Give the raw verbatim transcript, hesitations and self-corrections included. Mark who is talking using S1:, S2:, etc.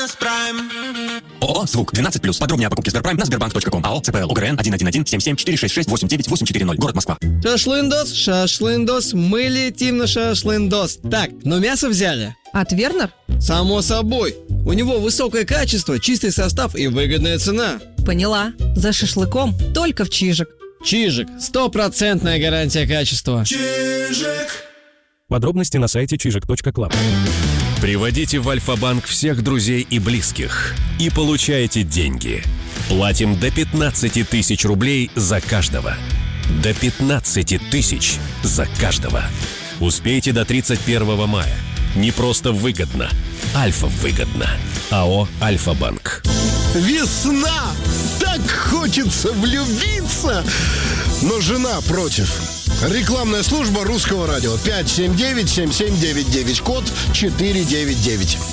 S1: ООО «Звук» двенадцать плюс. Подробнее о покупке Сберпрайм на сбербанк точка ком. АО ЦПЛ ОГРН один один один семь семь четыре шесть шесть восемь девять восемь четыре ноль. Город Москва.
S2: Шашлындос, шашлындос, мы летим на шашлындос. Так, но мясо взяли?
S3: От Вернер?
S2: Само собой. У него высокое качество, чистый состав и выгодная цена.
S3: Поняла. За шашлыком только в Чижик.
S2: Чижик. Стопроцентная гарантия качества.
S4: Чижик.
S5: Подробности на сайте чижик точка клаб.
S6: Приводите в Альфа-банк всех друзей и близких и получаете деньги. Платим до пятнадцати тысяч рублей за каждого. До пятнадцати тысяч за каждого. Успейте до тридцать первого мая. Не просто выгодно. Альфа выгодно. АО «Альфа-банк».
S4: Весна! Так хочется влюбиться! Но жена против. Рекламная служба Русского радио. пять семь девять семь семь девять девять. Код четыре девять девять.